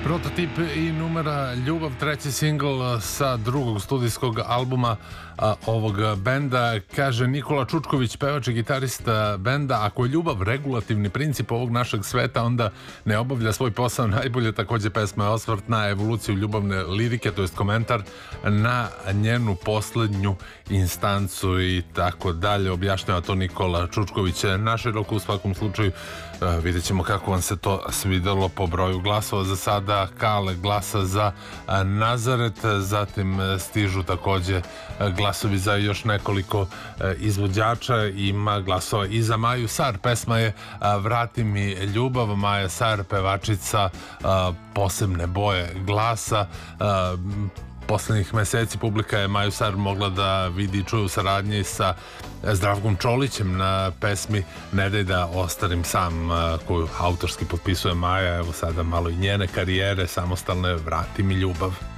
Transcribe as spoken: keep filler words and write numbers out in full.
Prototip i numera Ljubav, treći singl sa drugog studijskog albuma a, ovog benda. Kaže Nikola Čučković, pevač i gitarista benda: ako je ljubav regulativni princip ovog našeg sveta, onda ne obavlja svoj posao najbolje. Takođe pesma je osvrt na evoluciju ljubavne lirike, to jest komentar na njenu poslednju instancu i tako dalje. Objašnjava to Nikola Čučković naširoko. U svakom slučaju vidjet ćemo kako vam se to svidelo po broju glasova. Za sada Kale glasa za Nazaret, zatim stižu takođe glasovi za još nekoliko izvođača. Ima glasova i za Maju Sar. Pesma je Vrati mi ljubav. Maja Sar, pevačica posebne boje glasa. Poslednjih meseci publika je Maju Sar mogla da vidi i čuje u saradnji sa Zdravkom Čolićem na pesmi Ne daj da ostarim sam, koju autorski potpisuje Maja. Evo sada malo i njene karijere samostalne, Vrati mi ljubav.